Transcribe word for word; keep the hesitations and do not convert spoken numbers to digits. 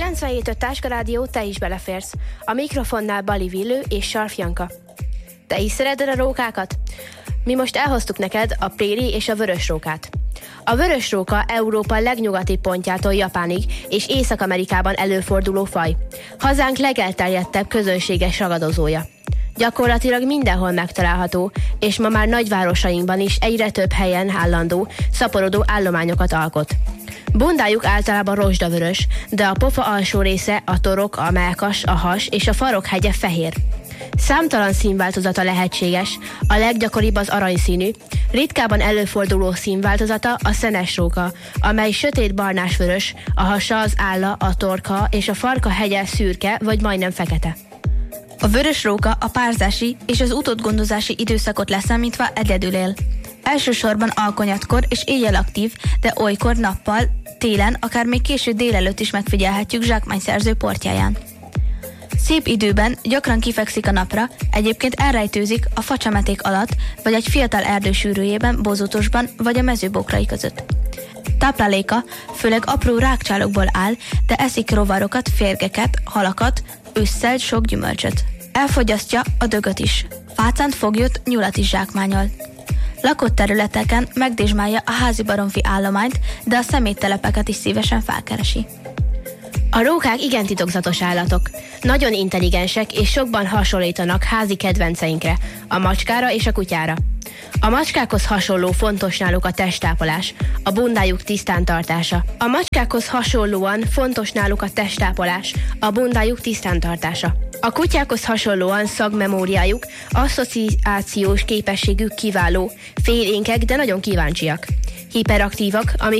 kilencvenhét öt Táskarádió, te is beleférsz. A mikrofonnál Bali Villő és Sarf Janka. Te is szereted a rókákat? Mi most elhoztuk neked a préri és a vörös rókát. A vörös róka Európa legnyugati pontjától Japánig és Észak-Amerikában előforduló faj. Hazánk legelterjedtebb közönséges ragadozója. Gyakorlatilag mindenhol megtalálható, és ma már nagyvárosainkban is egyre több helyen állandó, szaporodó állományokat alkot. Bundájuk általában rozsdavörös, de a pofa alsó része, a torok, a mellkas, a has és a farokhegye fehér. Számtalan színváltozata lehetséges, a leggyakoribb az aranyszínű, ritkábban előforduló színváltozata a szenes róka, amely sötét barnásvörös, a hasa, az álla, a torka és a farka hegye szürke vagy majdnem fekete. A vörös róka a párzási és az utódgondozási időszakot leszámítva egyedül él. Elsősorban alkonyatkor és éjjel aktív, de olykor nappal, télen, akár még késő délelőtt is megfigyelhetjük zsákmányszerző portjáján. Szép időben gyakran kifekszik a napra, egyébként elrejtőzik a facsameték alatt, vagy egy fiatal erdő sűrűjében, bozótosban, vagy a mezőbokrai között. Tápláléka főleg apró rákcsálokból áll, de eszik rovarokat, férgeket, halakat, ősszel sok gyümölcsöt. Elfogyasztja a dögöt is. Fácánt foglyot, nyulat is zsákmányol. Lakott területeken megdésmálja a házi baromfi állományt, de a szeméttelepeket is szívesen felkeresi. A rókák igen titokzatos állatok. Nagyon intelligensek és sokban hasonlítanak házi kedvenceinkre, a macskára és a kutyára. A macskákhoz hasonló fontos náluk a testtápolás, a bundájuk tisztán tartása. A macskákhoz hasonlóan fontos náluk a testtápolás, a bundájuk tisztán tartása. A kutyákhoz hasonlóan szagmemóriájuk, asszociációs képességük kiváló, félénkek, de nagyon kíváncsiak. Hiperaktívak, ami